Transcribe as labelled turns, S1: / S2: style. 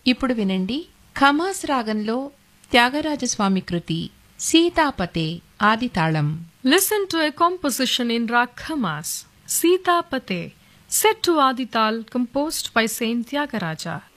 S1: ఇప్పుడు వినండి ఖమాస్ రాగంలో త్యాగరాజస్వామి కృతి సీతాపతే ఆదితాళం.
S2: Listen to a composition in Rag Khamas, Sita Pate, set to Adital, composed by Saint Tyagaraja.